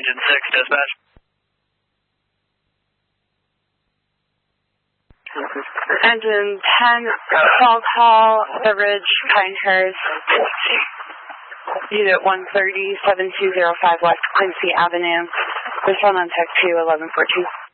Engine 6, dispatch. Engine 10, Salt Hall, The Ridge, Pinehurst, Unit 130, 7205 West Quincy Avenue. Respond on Tech 2, 1114.